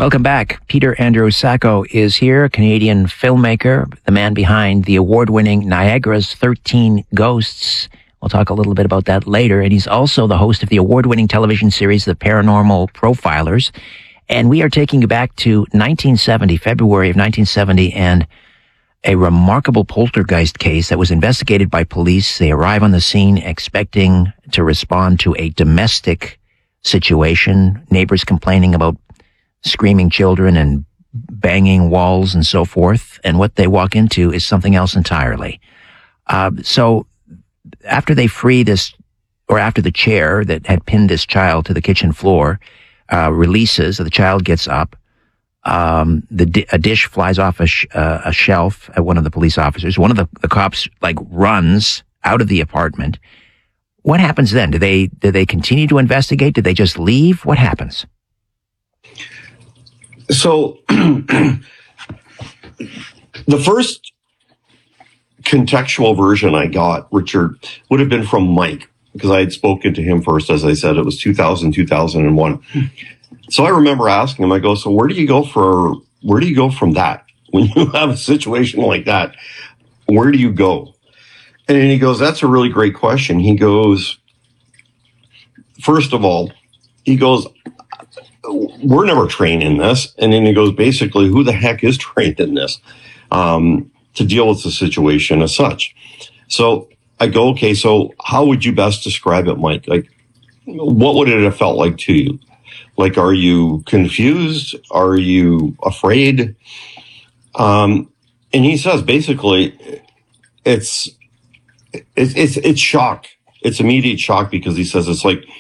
Welcome back. Peter Andrew Sacco is here, Canadian filmmaker, the man behind the award-winning Niagara's 13 Ghosts. We'll talk a little bit about that later. And he's also the host of the award-winning television series, The Paranormal Profilers. And we are taking you back to 1970, February of 1970, and a remarkable poltergeist case that was investigated by police. They arrive on the scene expecting to respond to a domestic situation, neighbors complaining about screaming children and banging walls and so forth. And what they walk into is something else entirely. So after they free this, or after the chair that had pinned this child to the kitchen floor releases, the child gets up. A dish flies off a shelf at one of the police officers. One of the cops runs out of the apartment. What happens then? Do they continue to investigate? Do they just leave? What happens? So the first contextual version I got, Richard, would have been from Mike, because I had spoken to him first. As I said, it was 2001. So I remember asking him, I go, so where do you go from that? When you have a situation like that, where do you go? And he goes, that's a really great question. He goes, first of all, he goes, we're never trained in this. And then he goes, basically, who the heck is trained in this to deal with the situation as such? So I go, okay, so how would you best describe it, Mike? What would it have felt like to you? Are you confused? Are you afraid? And he says, basically, it's shock. It's immediate shock, because he says it's like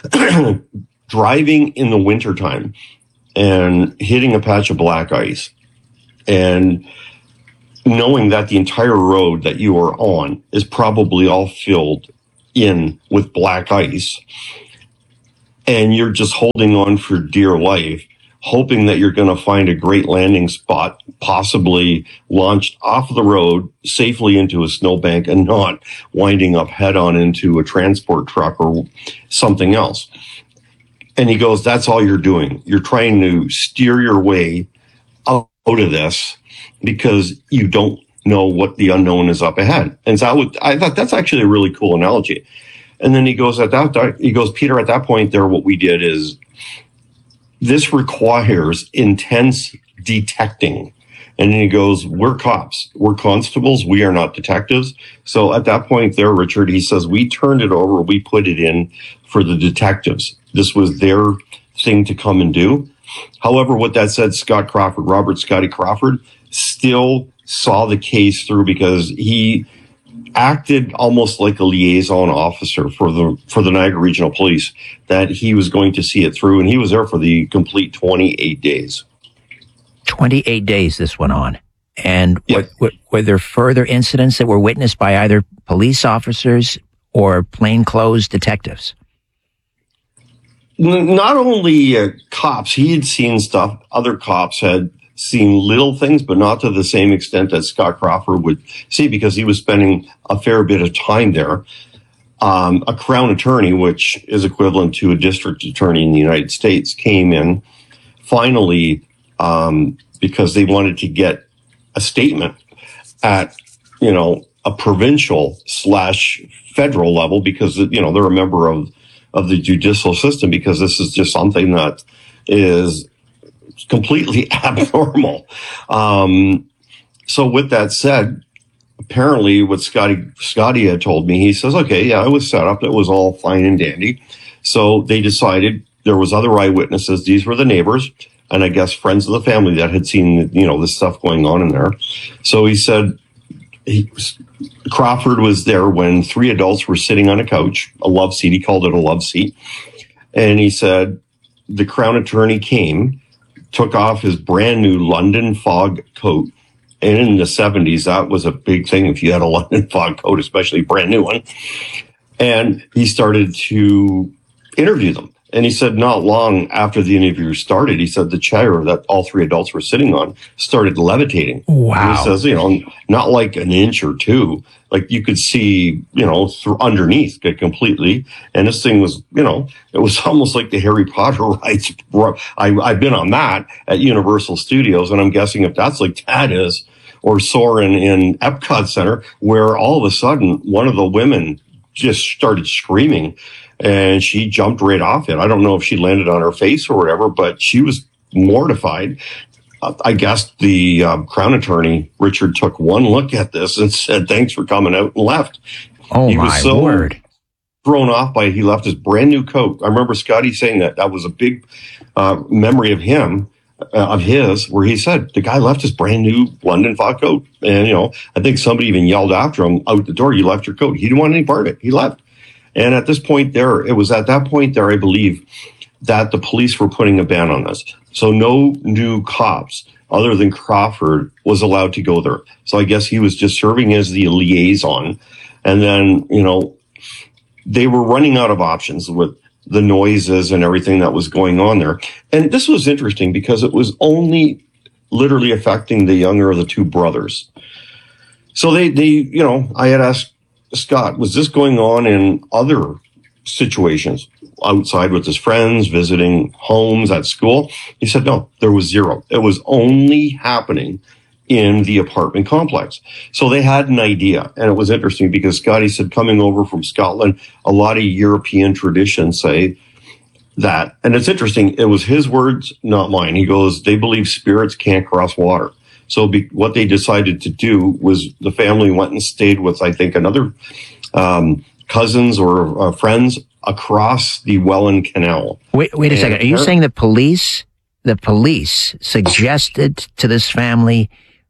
driving in the wintertime and hitting a patch of black ice and knowing that the entire road that you are on is probably all filled in with black ice. And you're just holding on for dear life, hoping that you're going to find a great landing spot, possibly launched off the road safely into a snowbank and not winding up head on into a transport truck or something else. And he goes, that's all you're doing. You're trying to steer your way out of this because you don't know what the unknown is up ahead. And so I thought that's actually a really cool analogy. And then he goes, Peter, at that point there, what we did is this requires intense detecting. And then he goes, we're cops, we're constables, we are not detectives. So at that point there, Richard, he says, we turned it over, we put it in for the detectives. This was their thing to come and do. However, with that said, Robert Scotty Crawford, still saw the case through because he acted almost like a liaison officer for the Niagara Regional Police, that he was going to see it through, and he was there for the complete 28 days. 28 days this went on. And yeah. Were there further incidents that were witnessed by either police officers or plainclothes detectives? Not only cops, he had seen stuff. Other cops had seen little things, but not to the same extent that Scott Crawford would see, because he was spending a fair bit of time there. A Crown attorney, which is equivalent to a district attorney in the United States, came in finally because they wanted to get a statement at, a provincial / federal level, because, they're a member of the judicial system, because this is just something that is completely abnormal. So with that said, apparently what Scotty had told me, he says, okay, yeah, it was set up. It was all fine and dandy. So they decided there was other eyewitnesses. These were the neighbors and I guess friends of the family that had seen, this stuff going on in there. So he said, Crawford was there when 3 adults were sitting on a couch, a love seat. He called it a love seat. And he said the Crown attorney came, took off his brand new London fog coat. And in the 70s, that was a big thing if you had a London fog coat, especially a brand new one. And he started to interview them. And he said not long after the interview started, he said the chair that all three adults were sitting on started levitating. Wow. And he says, not like an inch or two, like you could see, through underneath it completely. And this thing was, it was almost like the Harry Potter rides. I've been on that at Universal Studios, and I'm guessing if that's like that is, or Soarin' in Epcot Center, where all of a sudden one of the women just started screaming and she jumped right off it. I don't know if she landed on her face or whatever, but she was mortified. I guess the Crown Attorney, Richard, took one look at this and said, thanks for coming out, and left. Oh, he was so word. Thrown off by, he left his brand new coat. I remember Scotty saying that was a big memory of him, of his, where he said the guy left his brand new London Fog coat. And, I think somebody even yelled after him out the door, you left your coat. He didn't want any part of it. He left. And at this point it was at that point there, I believe, that the police were putting a ban on this. So no new cops other than Crawford was allowed to go there. So I guess he was just serving as the liaison. And then, they were running out of options with the noises and everything that was going on there. And this was interesting because it was only literally affecting the younger of the two brothers. So they I had asked Scott, was this going on in other situations outside with his friends, visiting homes at school? He said, no, there was zero. It was only happening in the apartment complex. So they had an idea. And it was interesting because Scotty said, coming over from Scotland, a lot of European traditions say that. And it's interesting. It was his words, not mine. He goes, they believe spirits can't cross water. So what they decided to do was the family went and stayed with, I think, another cousins or friends across the Welland Canal. Wait a second. Are you saying the police suggested to this family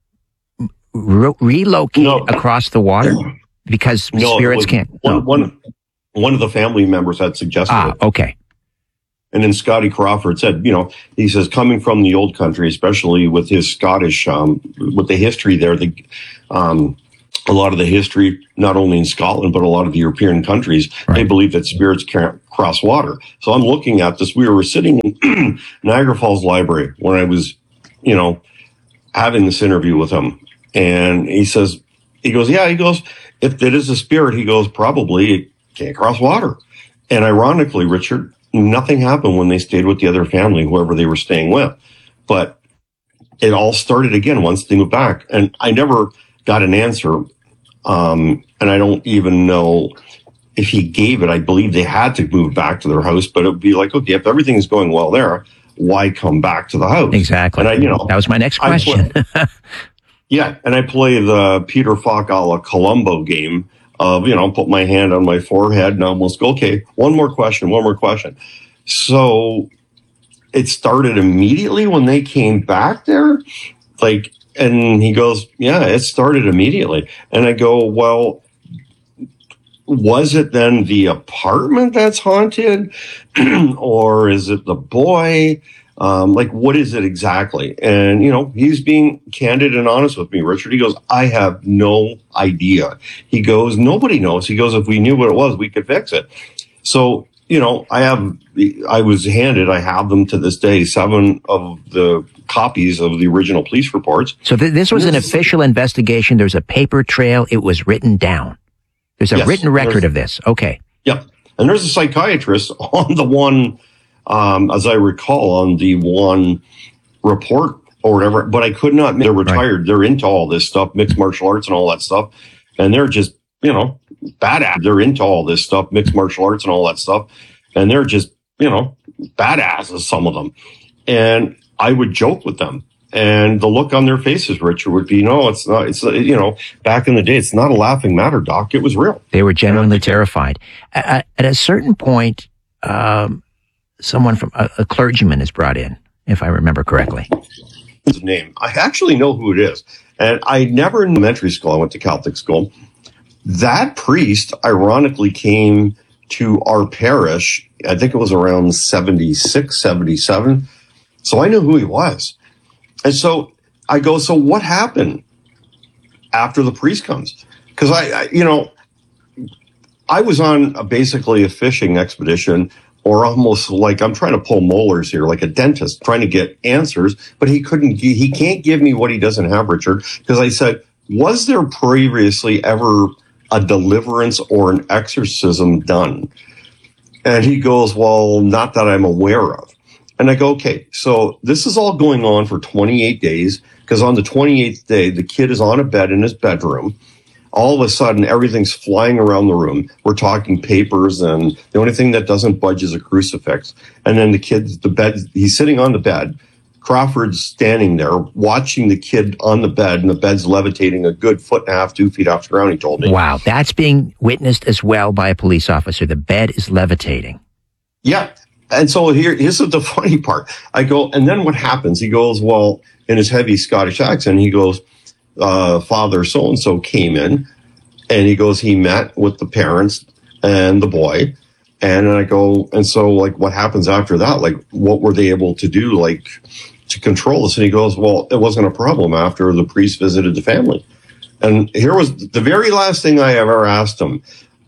relocate across the water because spirits can't? One of the family members had suggested it. Okay. And then Scotty Crawford said, he says, coming from the old country, especially with his Scottish, with the history there, a lot of the history, not only in Scotland, but a lot of the European countries, right, they believe that spirits can't cross water. So I'm looking at this. We were sitting in Niagara Falls Library when I was, having this interview with him. And he goes, if it is a spirit, he goes, probably it can't cross water. And ironically, Richard, nothing happened when they stayed with the other family, whoever they were staying with. But it all started again once they moved back. And I never got an answer. And I don't even know if he gave it. I believe they had to move back to their house, but it would be like, okay, if everything is going well there, why come back to the house? Exactly. And that was my next question. Yeah. And I play the Peter Falk a la Columbo game of, put my hand on my forehead and almost go, okay, one more question. So it started immediately when they came back there. And he goes, yeah, it started immediately. And I go, well, was it then the apartment that's haunted or is it the boy? What is it exactly? And, he's being candid and honest with me, Richard. He goes, I have no idea. He goes, nobody knows. He goes, if we knew what it was, we could fix it. So, I have them to this day, 7 of the copies of the original police reports. So this was an official investigation. There's a paper trail. It was written down. There's a written record of this. Okay. Yep. And there's a psychiatrist on the one, as I recall, on the one report or whatever, but I could not, they're retired. Right. They're into all this stuff, mixed martial arts and all that stuff. And they're just, badass. They're into all this stuff, mixed martial arts and all that stuff. And they're just, badasses, some of them. And I would joke with them. And the look on their faces, Richard, would be, no, it's not, it's, back in the day, it's not a laughing matter, Doc. It was real. They were genuinely terrified. At a certain point, someone from a clergyman is brought in, if I remember correctly. His name. I actually know who it is. And I never in elementary school, I went to Catholic school. That priest, ironically, came to our parish. I think it was around 76, 77. So I knew who he was. And so I go, so what happened after the priest comes? Because I was on basically a fishing expedition or almost like I'm trying to pull molars here, like a dentist trying to get answers, but he can't give me what he doesn't have, Richard. Because I said, was there previously ever a deliverance or an exorcism done? And he goes, well, not that I'm aware of. And I go, okay, so this is all going on for 28 days, because on the 28th day, the kid is on a bed in his bedroom. All of a sudden, everything's flying around the room. We're talking papers, and the only thing that doesn't budge is a crucifix. And then he's sitting on the bed. Crawford's standing there watching the kid on the bed, and the bed's levitating a good 1.5 2 feet off the ground, he told me. Wow, that's being witnessed as well by a police officer. The bed is levitating. Yeah. And so here's the funny part. I go, and then what happens? He goes, well, in his heavy Scottish accent, he goes, Father so-and-so came in, and he goes, he met with the parents and the boy. And I go, and so, like, what happens after that? Like, what were they able to do, like, to control this? And he goes, well, it wasn't a problem after the priest visited the family. And here was the very last thing I ever asked him.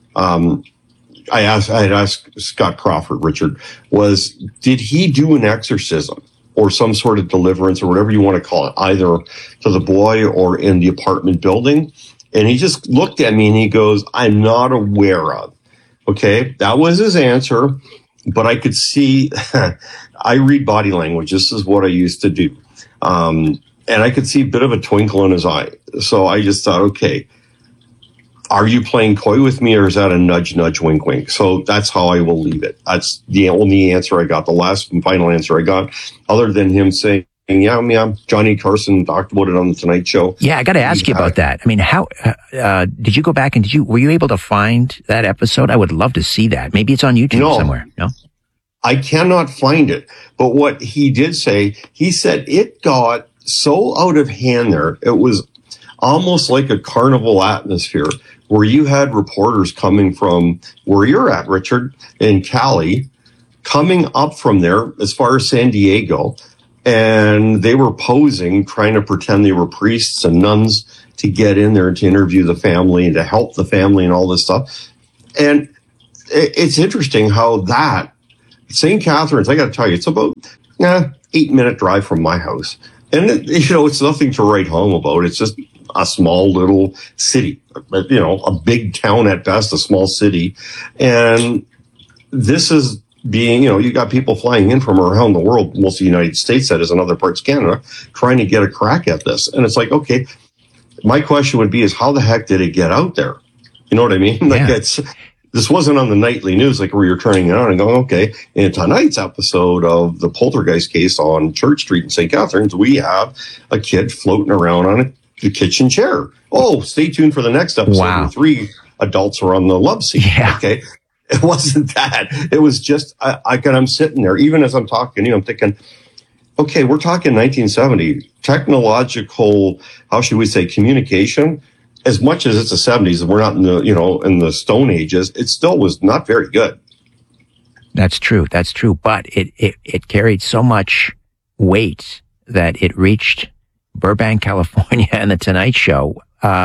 I had asked Scott Crawford, Richard, was, did he do an exorcism or some sort of deliverance or whatever you want to call it, either to the boy or in the apartment building? And he just looked at me and he goes, I'm not aware of. Okay, that was his answer, but I could see, I read body language. This is what I used to do. And I could see a bit of a twinkle in his eye. So I just thought, okay, are you playing coy with me, or is that a nudge, nudge, wink, wink? So that's how I will leave it. That's the only answer I got, the last and final answer I got, other than him saying, yeah, Johnny Carson talked about it on the Tonight Show. Yeah, I got to ask you about that. I mean, how did you go back and were you able to find that episode? I would love to see that. Maybe it's on YouTube somewhere. No, I cannot find it. But what he did say, he said it got so out of hand there. It was almost like a carnival atmosphere where you had reporters coming from where you're at, Richard, in Cali, coming up from there as far as San Diego. And they were posing, trying to pretend they were priests and nuns to get in there to interview the family and to help the family and all this stuff. And it's interesting how that St. Catharines, I got to tell you, it's about 8-minute drive from my house. And, it's nothing to write home about. It's just a small little city, a big town at best, a small city. And this is being, you got people flying in from around the world, most of the United States, that is, in other parts of Canada, trying to get a crack at this. And it's like, okay, my question would be is how the heck did it get out there? You know what I mean? Like, this wasn't on the nightly news, like where you're turning it on and going, okay, in tonight's episode of the Poltergeist case on Church Street in St. Catharines, we have a kid floating around on the kitchen chair. Oh, stay tuned for the next episode. Wow. Where 3 adults are on the love seat. Yeah. Okay. It wasn't that. It was just, I'm sitting there, even as I'm talking, I'm thinking, okay, we're talking 1970, technological, how should we say, communication. As much as it's the 70s and we're not in the, in the Stone Ages, it still was not very good. That's true. But it carried so much weight that it reached Burbank, California and the Tonight Show.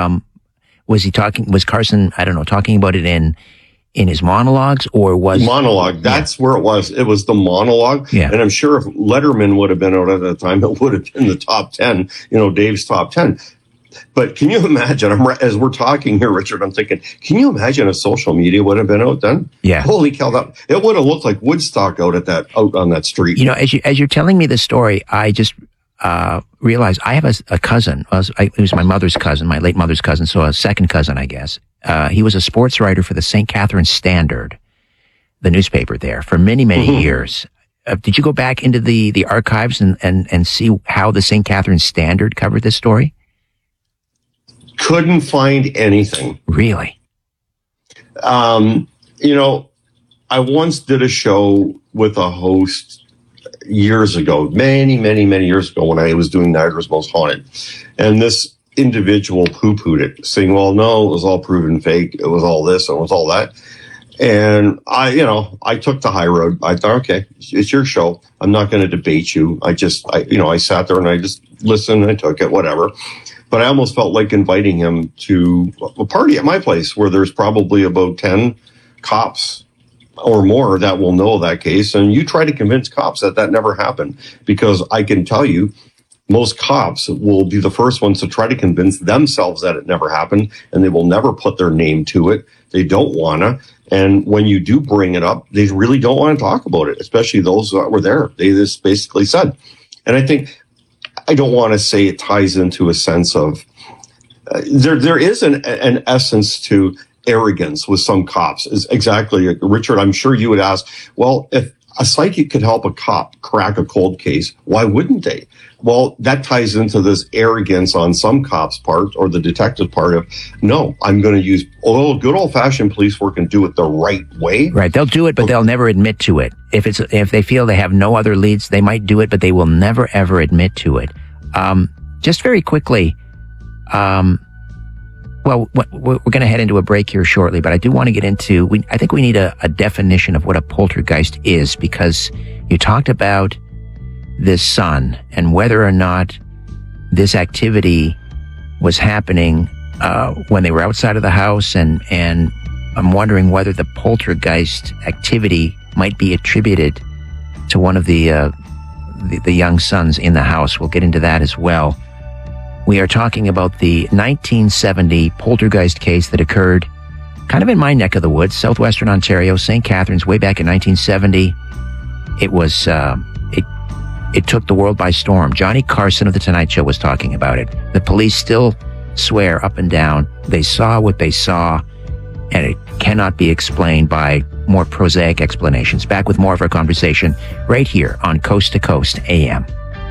Was Carson, I don't know, talking about it in his monologues, or was monologue? That's where it was. It was the monologue. Yeah. And I'm sure if Letterman would have been out at the time, it would have been the top 10, Dave's top 10. But can you imagine, as we're talking here, Richard, I'm thinking, can you imagine if social media would have been out then? Yeah. Holy cow, it would have looked like Woodstock out on that street. As you're telling me this story, I just realized I have a cousin. It was my mother's cousin, my late mother's cousin, so a second cousin, I guess. He was a sports writer for the St. Catharines Standard, the newspaper there, for many, many years. Did you go back into the archives and see how the St. Catharines Standard covered this story? Couldn't find anything. Really? I once did a show with a host years ago, many, many, many years ago, when I was doing Niagara's Most Haunted. And this individual poo-pooed it, saying, well, no, it was all proven fake. It was all this, and it was all that. And I took the high road. I thought, okay, it's your show. I'm not going to debate you. I sat there and I just listened and I took it, whatever. But I almost felt like inviting him to a party at my place where there's probably about 10 cops or more that will know that case. And you try to convince cops that never happened, because I can tell you, most cops will be the first ones to try to convince themselves that it never happened, and they will never put their name to it. They don't want to. And when you do bring it up, they really don't want to talk about it, especially those that were there. They just basically said. And I think, I don't want to say it ties into a sense of, there is an essence to arrogance with some cops. Is exactly, Richard, I'm sure you would ask, well, if a psychic could help a cop crack a cold case, why wouldn't they? Well, that ties into this arrogance on some cops' part, or the detective part of, no, I'm going to use good old-fashioned police work and do it the right way. Right. They'll do it, but they'll never admit to it. If they feel they have no other leads, they might do it, but they will never, ever admit to it. Just very quickly, well, we're going to head into a break here shortly, but I do want to get into, I think we need a definition of what a poltergeist is, because you talked about this son and whether or not this activity was happening when they were outside of the house, and I'm wondering whether the poltergeist activity might be attributed to one of the young sons in the house. We'll get into that as well. We are talking about the 1970 poltergeist case that occurred kind of in my neck of the woods, southwestern Ontario, St. Catharines, way back in 1970. It was, it took the world by storm. Johnny Carson of The Tonight Show was talking about it. The police still swear up and down they saw what they saw, and it cannot be explained by more prosaic explanations. Back with more of our conversation right here on Coast to Coast AM.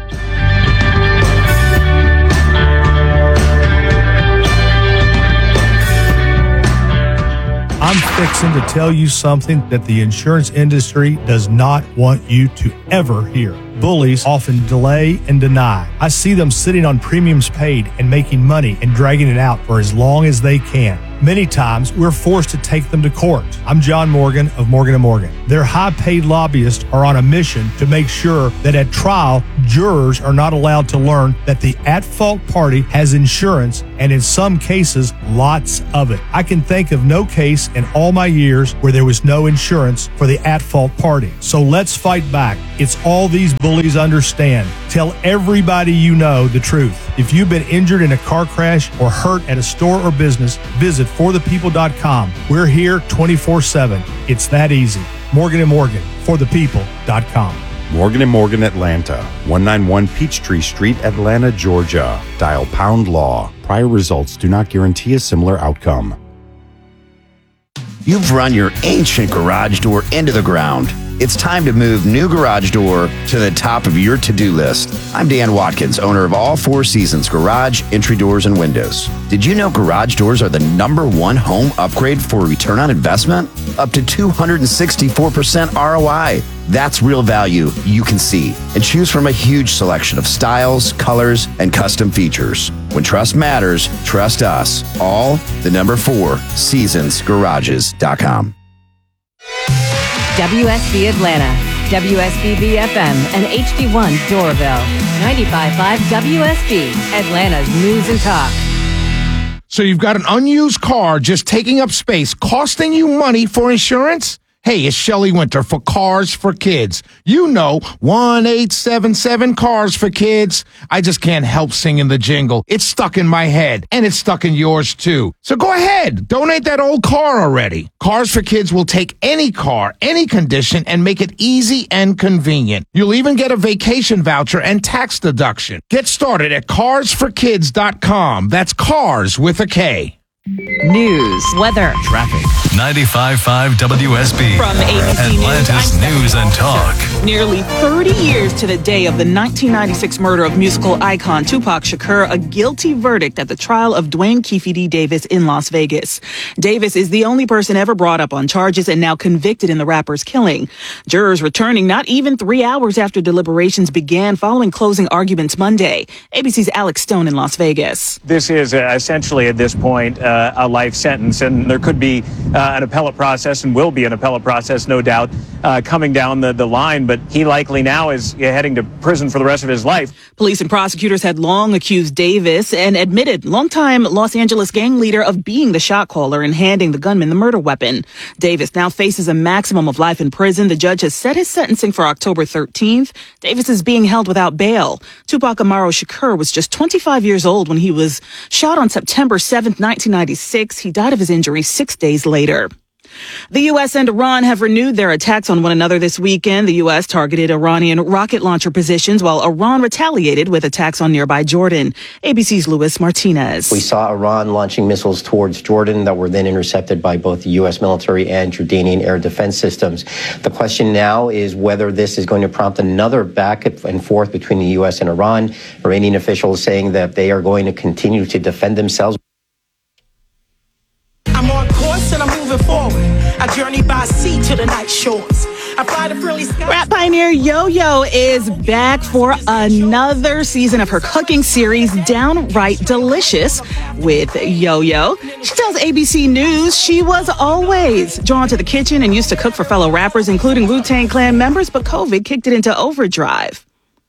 I'm fixing to tell you something that the insurance industry does not want you to ever hear. Bullies often delay and deny. I see them sitting on premiums paid and making money and dragging it out for as long as they can. Many times, we're forced to take them to court. I'm John Morgan of Morgan & Morgan. Their high-paid lobbyists are on a mission to make sure that at trial, jurors are not allowed to learn that the at-fault party has insurance, and in some cases, lots of it. I can think of no case in all my years where there was no insurance for the at-fault party. So let's fight back. It's all these bullies understand. Tell everybody you know the truth. If you've been injured in a car crash or hurt at a store or business, visit forthepeople.com. We're here 24/7. It's that easy. Morgan & Morgan, forthepeople.com. Morgan & Morgan Atlanta, 191 Peachtree Street, Atlanta, Georgia. Dial # law. Prior results do not guarantee a similar outcome. You've run your ancient garage door into the ground. It's time to move new garage door to the top of your to-do list. I'm Dan Watkins, owner of All Four Seasons Garage, Entry Doors, and Windows. Did you know garage doors are the #1 home upgrade for return on investment? Up to 264% ROI. That's real value you can see. And choose from a huge selection of styles, colors, and custom features. When trust matters, trust us. All the #4 seasonsgarages.com. WSB Atlanta, WSBB FM, and HD1 Doraville. 95.5 WSB, Atlanta's News and Talk. So you've got an unused car just taking up space, costing you money for insurance? Hey, it's Shelley Winter for Cars for Kids. You know, 1-877 Cars for Kids. I just can't help singing the jingle. It's stuck in my head, and it's stuck in yours too. So go ahead, donate that old car already. Cars for Kids will take any car, any condition, and make it easy and convenient. You'll even get a vacation voucher and tax deduction. Get started at carsforkids.com. That's cars with a K. News, weather, traffic. 95.5 WSB. From ABC Atlanta's News and Talk. Nearly 30 years to the day of the 1996 murder of musical icon Tupac Shakur, a guilty verdict at the trial of Dwayne Keefe D. Davis in Las Vegas. Davis is the only person ever brought up on charges and now convicted in the rapper's killing. Jurors returning not even 3 hours after deliberations began following closing arguments Monday. ABC's Alex Stone in Las Vegas. This is essentially at this point a life sentence. And there could be an appellate process, and will be an appellate process, no doubt, coming down the line. But he likely now is heading to prison for the rest of his life. Police and prosecutors had long accused Davis and admitted longtime Los Angeles gang leader of being the shot caller and handing the gunman the murder weapon. Davis now faces a maximum of life in prison. The judge has set his sentencing for October 13th. Davis is being held without bail. Tupac Amaru Shakur was just 25 years old when he was shot on September 7th, 1996. He died of his injuries 6 days later. The U.S. and Iran have renewed their attacks on one another this weekend. The U.S. targeted Iranian rocket launcher positions while Iran retaliated with attacks on nearby Jordan. ABC's Luis Martinez. We saw Iran launching missiles towards Jordan that were then intercepted by both the U.S. military and Jordanian air defense systems. The question now is whether this is going to prompt another back and forth between the U.S. and Iran. Iranian officials saying that they are going to continue to defend themselves. I'm on course and I'm moving forward. I journey by sea to the night shores. I fly the friendly skies. Rap pioneer Yo-Yo is back for another season of her cooking series, Downright Delicious with Yo-Yo. She tells ABC News she was always drawn to the kitchen and used to cook for fellow rappers, including Wu-Tang Clan members, but COVID kicked it into overdrive.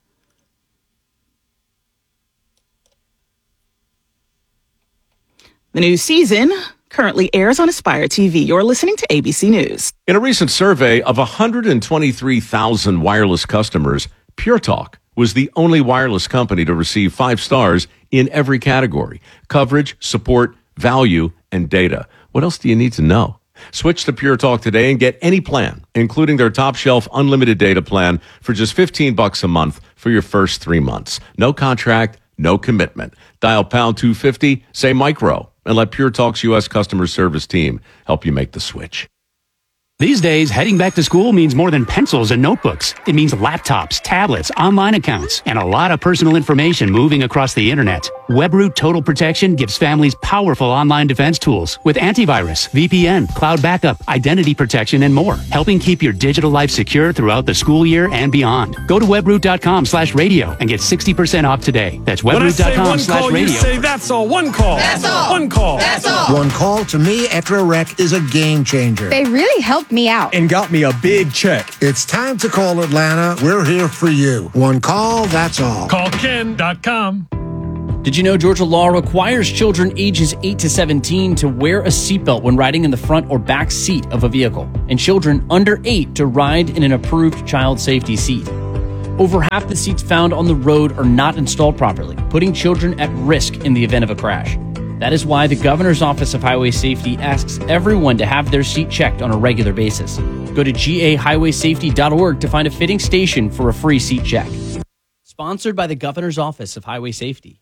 The new season currently airs on Aspire TV. You're listening to ABC News. In a recent survey of 123,000 wireless customers, Pure Talk was the only wireless company to receive 5 stars in every category: coverage, support, value, and data. What else do you need to know? Switch to Pure Talk today and get any plan, including their top shelf unlimited data plan, for just $15 a month for your first 3 months. No contract, no commitment. Dial pound 250, say micro, and let Pure Talk's U.S. customer service team help you make the switch. These days, heading back to school means more than pencils and notebooks. It means laptops, tablets, online accounts, and a lot of personal information moving across the internet. WebRoot Total Protection gives families powerful online defense tools with antivirus, VPN, cloud backup, identity protection, and more, helping keep your digital life secure throughout the school year and beyond. Go to webroot.com/radio and get 60% off today. That's webroot.com/radio. You say that's all. One call. That's all. One call. That's all. One call to me after a wreck is a game changer. They really helped me out and got me a big check. It's time to call Atlanta. We're here for you. One call, that's all. CallKen.com. Did you know Georgia law requires children ages 8 to 17 to wear a seatbelt when riding in the front or back seat of a vehicle, and children under 8 to ride in an approved child safety seat? Over half the seats found on the road are not installed properly, putting children at risk in the event of a crash. That is why the Governor's Office of Highway Safety asks everyone to have their seat checked on a regular basis. Go to gahighwaysafety.org to find a fitting station for a free seat check. Sponsored by the Governor's Office of Highway Safety.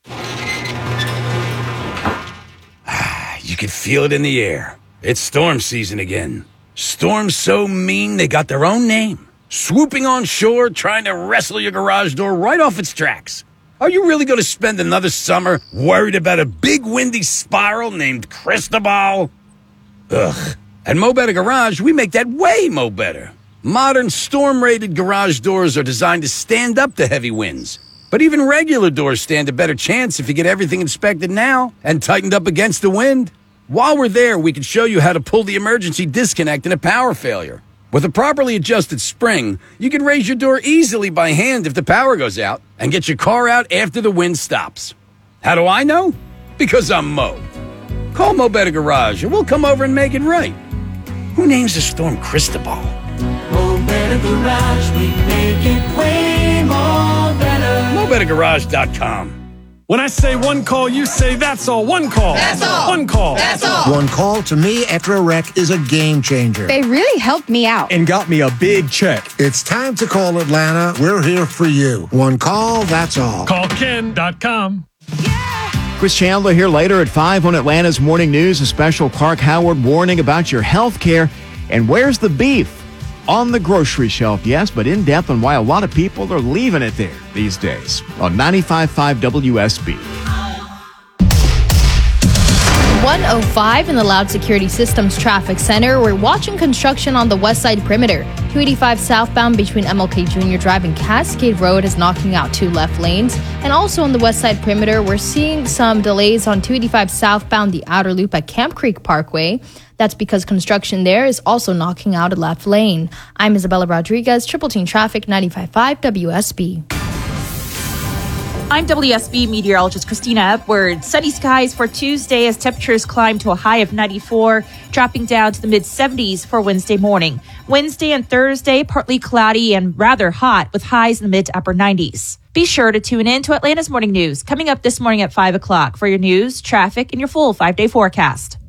You can feel it in the air. It's storm season again. Storms so mean they got their own name. Swooping on shore, trying to wrestle your garage door right off its tracks. Are you really going to spend another summer worried about a big windy spiral named Cristobal? Ugh. At Mo Better Garage, we make that way mo better. Modern storm-rated garage doors are designed to stand up to heavy winds. But even regular doors stand a better chance if you get everything inspected now and tightened up against the wind. While we're there, we can show you how to pull the emergency disconnect in a power failure. With a properly adjusted spring, you can raise your door easily by hand if the power goes out and get your car out after the wind stops. How do I know? Because I'm Mo. Call Mo Better Garage and we'll come over and make it right. Who names the storm Cristobal? Mo Better Garage, we make it way more better. MoBetterGarage.com. When I say one call, you say that's all. One call. That's all. One call. That's all. One call to me after a wreck is a game changer. They really helped me out and got me a big check. It's time to call Atlanta. We're here for you. One call, that's all. CallKen.com. Chris Chandler here later at 5 on Atlanta's Morning News. A special Clark Howard warning about your health care. And where's the beef? On the grocery shelf, yes, but in depth on why a lot of people are leaving it there these days. On 95.5 WSB. 105 in the Loud Security Systems Traffic Center. We're watching construction on the west side perimeter. 285 southbound between MLK Junior Drive and Cascade Road is knocking out 2 left lanes. And also on the west side perimeter, we're seeing some delays on 285 southbound, the outer loop at Camp Creek Parkway. That's because construction there is also knocking out a left lane. I'm Isabella Rodriguez, Triple Team Traffic, 95.5 WSB. I'm WSB meteorologist Christina Edwards. Sunny skies for Tuesday as temperatures climb to a high of 94, dropping down to the mid-70s for Wednesday morning. Wednesday and Thursday, partly cloudy and rather hot with highs in the mid to upper 90s. Be sure to tune in to Atlanta's Morning News coming up this morning at 5 o'clock for your news, traffic, and your full 5-day forecast.